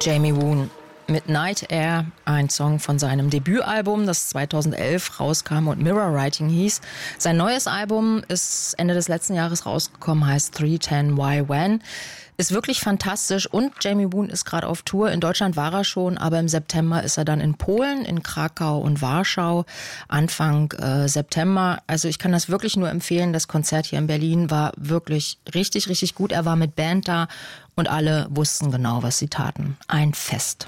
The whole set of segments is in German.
Jamie Woon mit Night Air, ein Song von seinem Debütalbum, das 2011 rauskam und Mirror Writing hieß. Sein neues Album ist Ende des letzten Jahres rausgekommen, heißt 310 Why When. Ist wirklich fantastisch und Jamie Woon ist gerade auf Tour. In Deutschland war er schon, aber im September ist er dann in Polen, in Krakau und Warschau, Anfang September. Also ich kann das wirklich nur empfehlen. Das Konzert hier in Berlin war wirklich richtig, richtig gut. Er war mit Band da und alle wussten genau, was sie taten. Ein Fest.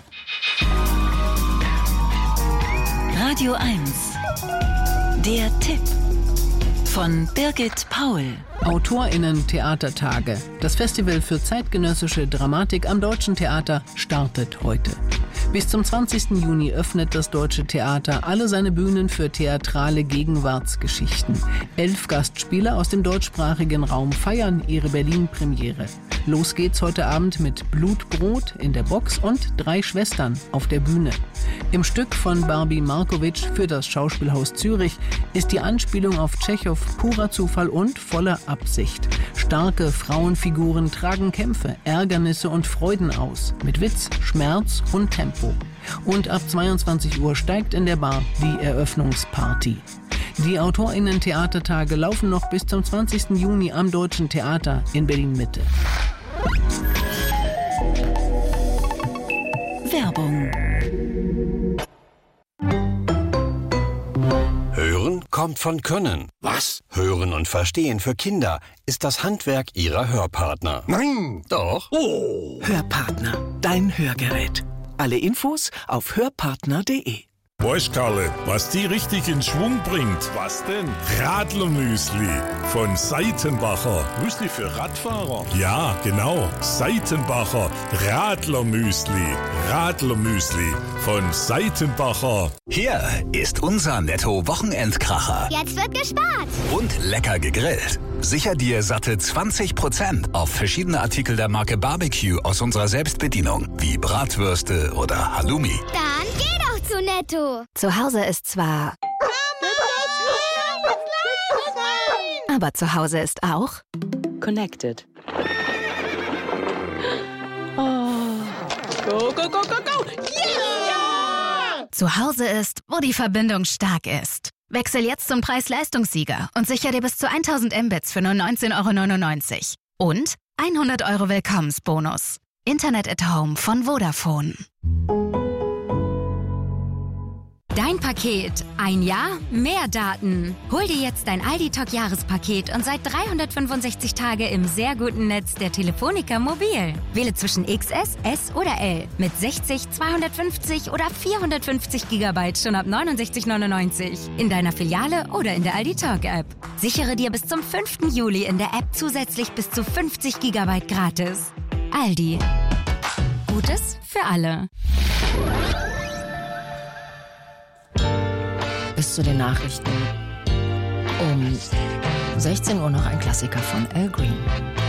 Radio 1. Der Tipp von Birgit Paul. AutorInnen-Theatertage. Das Festival für zeitgenössische Dramatik am Deutschen Theater startet heute. Bis zum 20. Juni öffnet das Deutsche Theater alle seine Bühnen für theatrale Gegenwartsgeschichten. 11 Gastspieler aus dem deutschsprachigen Raum feiern ihre Berlin-Premiere. Los geht's heute Abend mit Blutbrot in der Box und 3 Schwestern auf der Bühne. Im Stück von Barbie Markovic für das Schauspielhaus Zürich ist die Anspielung auf Tschechow purer Zufall und voller Absicht. Starke Frauenfiguren tragen Kämpfe, Ärgernisse und Freuden aus, mit Witz, Schmerz und Tempo. Und ab 22 Uhr steigt in der Bar die Eröffnungsparty. Die AutorInnen-Theatertage laufen noch bis zum 20. Juni am Deutschen Theater in Berlin-Mitte. Werbung. Hören kommt von Können. Was? Hören und Verstehen für Kinder ist das Handwerk ihrer Hörpartner. Nein! Doch. Oh! Hörpartner, dein Hörgerät. Alle Infos auf hörpartner.de. Weißt, Karle, was die richtig in Schwung bringt? Was denn? Radlermüsli von Seitenbacher. Müsli für Radfahrer? Ja, genau. Seitenbacher Radlermüsli. Radlermüsli von Seitenbacher. Hier ist unser Netto-Wochenendkracher. Jetzt wird gespart. Und lecker gegrillt. Sicher dir satte 20% auf verschiedene Artikel der Marke Barbecue aus unserer Selbstbedienung, wie Bratwürste oder Halloumi. Dann geh doch zu Netto. Zu Hause ist zwar... Aber zu Hause ist auch... Connected. Go, go, go, go, go! Yeah! Zu Hause ist, wo die Verbindung stark ist. Wechsel jetzt zum Preis-Leistungssieger und sicher dir bis zu 1000 Mbits für nur 19,99 € und 100 € Willkommensbonus. Internet at Home von Vodafone. Dein Paket. Ein Jahr, mehr Daten. Hol dir jetzt dein Aldi-Talk-Jahrespaket und sei 365 Tage im sehr guten Netz der Telefonica Mobil. Wähle zwischen XS, S oder L mit 60, 250 oder 450 GB schon ab 69,99 € in deiner Filiale oder in der Aldi-Talk-App. Sichere dir bis zum 5. Juli in der App zusätzlich bis zu 50 GB gratis. Aldi. Gutes für alle. Bis zu den Nachrichten. Um 16 Uhr noch ein Klassiker von Al Green.